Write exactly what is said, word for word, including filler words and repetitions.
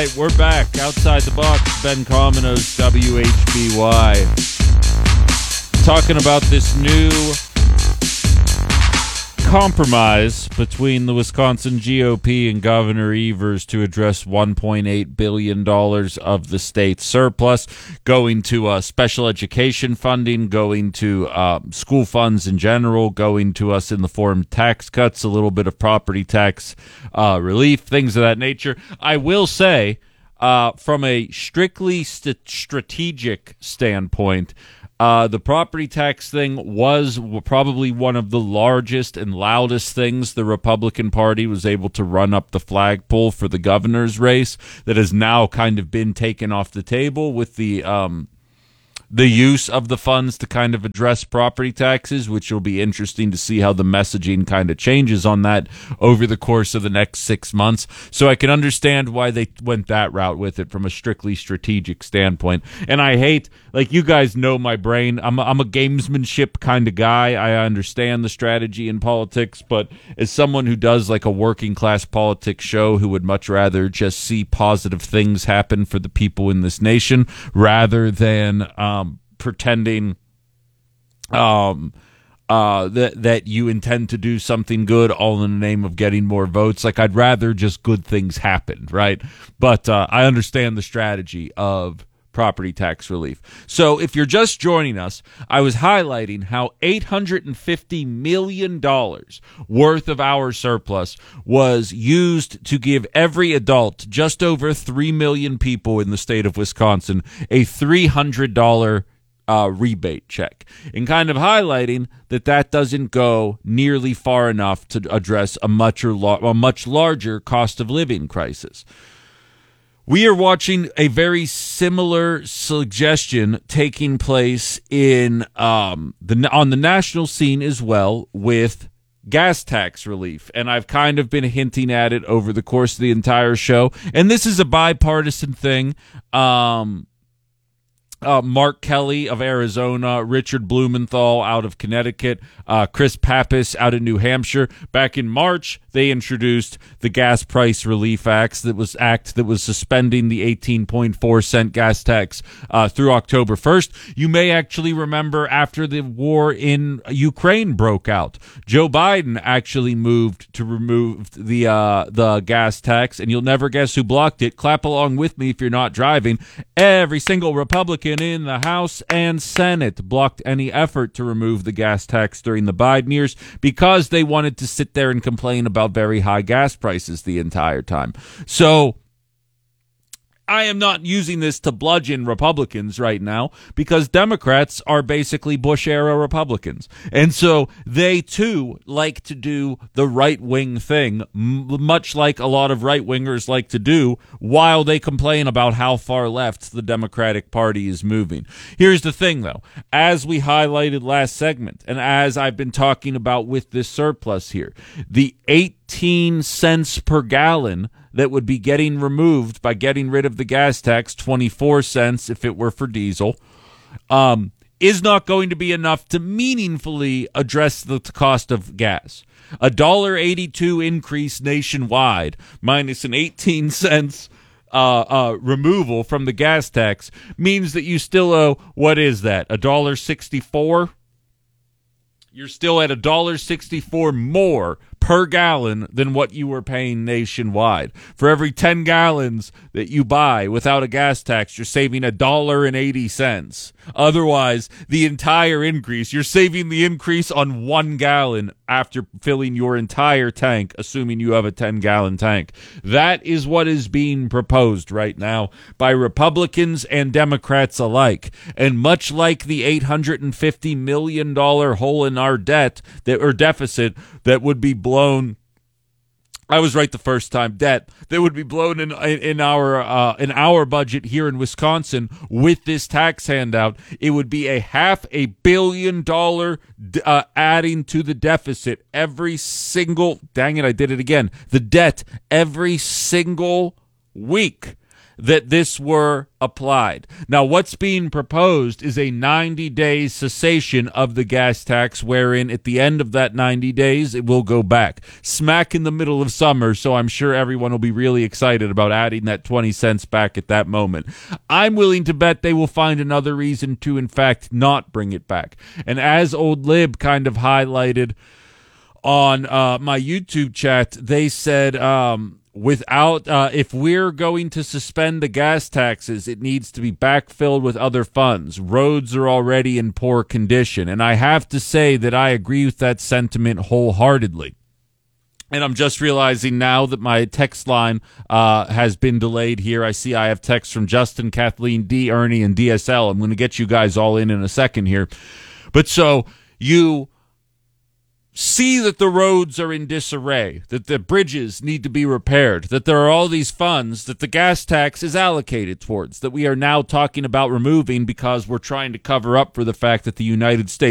right, we're back. Outside the Box, Ben Cominos, W H B Y. Talking about this new compromise between the Wisconsin G O P and Governor Evers to address one point eight billion dollars of the state's surplus, going to uh, special education funding, going to uh, school funds in general, going to us in the form of tax cuts, a little bit of property tax uh, relief, things of that nature. I will say, uh, from a strictly st- strategic standpoint, Uh, the property tax thing was probably one of the largest and loudest things the Republican Party was able to run up the flagpole for the governor's race that has now kind of been taken off the table with the um, the use of the funds to kind of address property taxes, which will be interesting to see how the messaging kind of changes on that over the course of the next six months. So I can understand why they went that route with it from a strictly strategic standpoint. And I hate, like, you guys know my brain. I'm a, I'm a gamesmanship kind of guy. I understand the strategy in politics, but as someone who does like a working class politics show who would much rather just see positive things happen for the people in this nation rather than um, pretending um, uh, that that you intend to do something good all in the name of getting more votes. Like, I'd rather just good things happen, right? But uh, I understand the strategy of property tax relief. So if you're just joining us, I was highlighting how eight hundred fifty million dollars worth of our surplus was used to give every adult, just over three million people in the state of Wisconsin, a three hundred dollars uh, rebate check, and kind of highlighting that that doesn't go nearly far enough to address a much, or lo- a much larger cost of living crisis. We are watching a very similar suggestion taking place in um, the on the national scene as well with gas tax relief, and I've kind of been hinting at it over the course of the entire show. And this is a bipartisan thing. Um, Uh, Mark Kelly of Arizona, Richard Blumenthal out of Connecticut, uh, Chris Pappas out of New Hampshire. Back in March, they introduced the Gas Price Relief Act that was act that was suspending the eighteen point four cent gas tax uh, through October first. You may actually remember after the war in Ukraine broke out, Joe Biden actually moved to remove the uh, the gas tax, and you'll never guess who blocked it. Clap along with me if you're not driving. Every single Republican in the House and Senate blocked any effort to remove the gas tax during the Biden years because they wanted to sit there and complain about very high gas prices the entire time. So I am not using this to bludgeon Republicans right now because Democrats are basically Bush-era Republicans. And so they, too, like to do the right-wing thing, m- much like a lot of right-wingers like to do, while they complain about how far left the Democratic Party is moving. Here's the thing, though. As we highlighted last segment, and as I've been talking about with this surplus here, the eighteen cents per gallon that would be getting removed by getting rid of the gas tax, twenty-four cents if it were for diesel, um, is not going to be enough to meaningfully address the cost of gas. A one dollar eighty-two increase nationwide minus an eighteen cents uh, uh, removal from the gas tax means that you still owe, what is that, one dollar sixty-four? You're still at one dollar sixty-four more per gallon than what you were paying nationwide. For every ten gallons that you buy without a gas tax, you're saving one dollar and eighty cents. Otherwise, the entire increase, you're saving the increase on one gallon after filling your entire tank, assuming you have a ten-gallon tank. That is what is being proposed right now by Republicans and Democrats alike. And much like the eight hundred fifty million dollars hole in our debt that or deficit that would be blown, I was right the first time, debt that would be blown in in our uh, in our budget here in Wisconsin with this tax handout, it would be a half a billion dollar uh, adding to the deficit every single, dang it, I did it again, the debt every single week. that this were applied. Now, what's being proposed is a ninety-day cessation of the gas tax, wherein at the end of that ninety days, it will go back. Smack in the middle of summer, so I'm sure everyone will be really excited about adding that twenty cents back at that moment. I'm willing to bet they will find another reason to, in fact, not bring it back. And as Old Lib kind of highlighted on uh, my YouTube chat, they said, um, without, uh, if we're going to suspend the gas taxes, it needs to be backfilled with other funds. Roads are already in poor condition. And I have to say that I agree with that sentiment wholeheartedly. And I'm just realizing now that my text line uh, has been delayed here. I see I have texts from Justin, Kathleen, D, Ernie, and D S L. I'm going to get you guys all in in a second here. But so you see that the roads are in disarray, that the bridges need to be repaired, that there are all these funds that the gas tax is allocated towards, that we are now talking about removing because we're trying to cover up for the fact that the United States